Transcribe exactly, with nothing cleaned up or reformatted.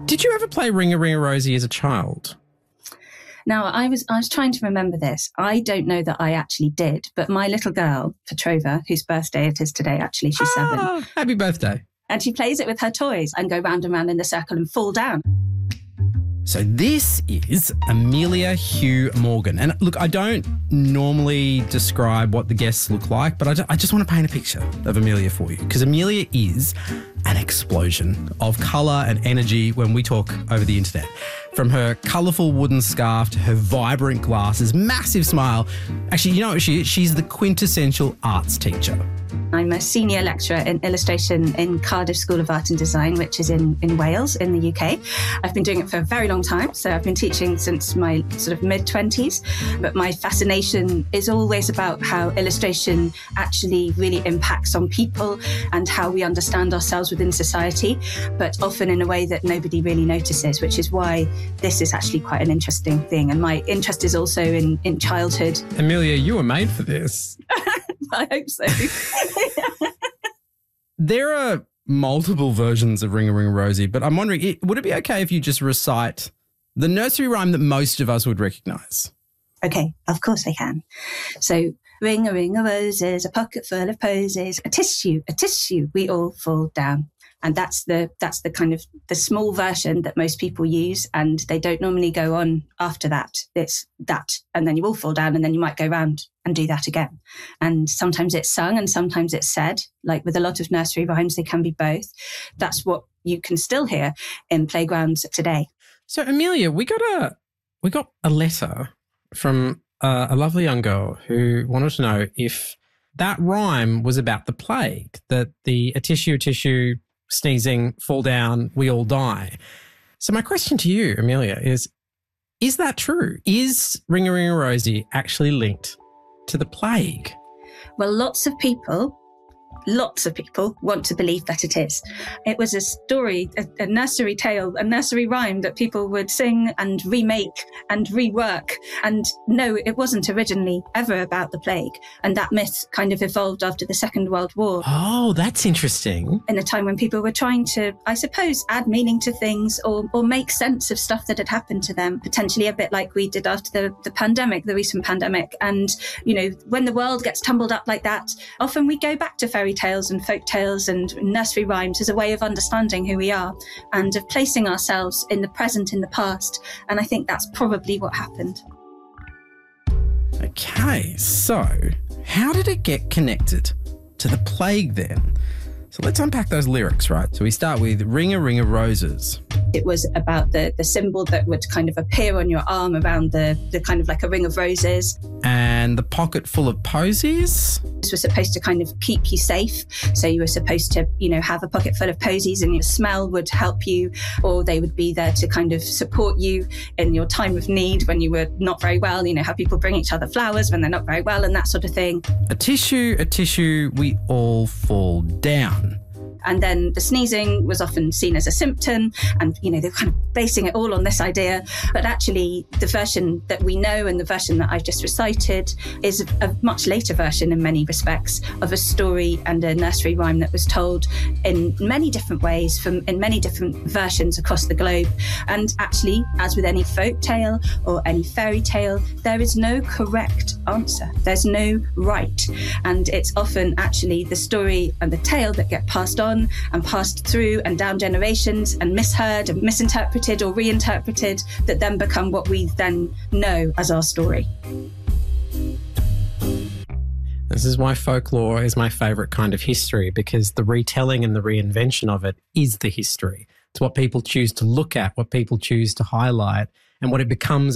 Did you ever play Ring a Ring a Rosie as a child? Now, I was I was trying to remember this. I don't know that I actually did, but my little girl, Petrova, whose birthday it is today, actually, she's ah, seven. Happy birthday. And she plays it with her toys and go round and round in the circle and fall down. So this is Amelia Hugh Morgan. And look, I don't normally describe what the guests look like, but I, ju- I just want to paint a picture of Amelia for you, because Amelia is an explosion of colour and energy when we talk over the internet. From her colourful wooden scarf to her vibrant glasses, massive smile. Actually, you know what she is? She's the quintessential arts teacher. I'm a senior lecturer in illustration in Cardiff School of Art and Design, which is in, in Wales, in the U K. I've been doing it for a very long time, so I've been teaching since my sort of mid-twenties. But my fascination is always about how illustration actually really impacts on people and how we understand ourselves within society, but often in a way that nobody really notices, which is why this is actually quite an interesting thing. And my interest is also in, in childhood. Amelia, you were made for this. I hope so. There are multiple versions of Ring a Ring a Rosie, but I'm wondering, it, would it be okay if you just recite the nursery rhyme that most of us would recognise? Okay, of course I can. So, ring a ring of roses, a pocket full of posies, a tissue, a tissue, we all fall down. And that's the that's the kind of the small version that most people use, and they don't normally go on after that. It's that, and then you all fall down, and then you might go round and do that again. And sometimes it's sung and sometimes it's said. Like with a lot of nursery rhymes, they can be both. That's what you can still hear in playgrounds today. So Amelia, we got a we got a letter from uh, a lovely young girl who wanted to know if that rhyme was about the plague, that the a tissue, a tissue, sneezing, fall down, we all die. So my question to you, Amelia, is, is that true? Is Ring a Ring a Rosie actually linked to the plague? Well, lots of people, lots of people want to believe that it is. It was a story, a, a nursery tale, a nursery rhyme that people would sing and remake and rework. And no, it wasn't originally ever about the plague. And that myth kind of evolved after the Second World War. Oh, that's interesting. In a time when people were trying to, I suppose, add meaning to things or, or make sense of stuff that had happened to them, potentially a bit like we did after the, the pandemic, the recent pandemic. And, you know, when the world gets tumbled up like that, often we go back to fairy tales and folk tales and nursery rhymes as a way of understanding who we are and of placing ourselves in the present, in the past. And I think that's probably what happened. Okay, so how did it get connected to the plague then? So let's unpack those lyrics, right? So we start with Ring a Ring a Roses. It was about the, the symbol that would kind of appear on your arm around the, the kind of like a ring of roses. And the pocket full of posies. This was supposed to kind of keep you safe. So you were supposed to, you know, have a pocket full of posies and your smell would help you, or they would be there to kind of support you in your time of need when you were not very well. You know, how people bring each other flowers when they're not very well and that sort of thing. A tissue, a tissue, we all fall down. And then the sneezing was often seen as a symptom and, you know, they're kind of basing it all on this idea. But actually, the version that we know and the version that I've just recited is a much later version in many respects of a story and a nursery rhyme that was told in many different ways from in many different versions across the globe. And actually, as with any folk tale or any fairy tale, there is no correct answer. There's no right. And it's often actually the story and the tale that get passed on and passed through and down generations and misheard and misinterpreted or reinterpreted that then become what we then know as our story. This is why folklore is my favourite kind of history, because the retelling and the reinvention of it is the history. It's what people choose to look at, what people choose to highlight, and what it becomes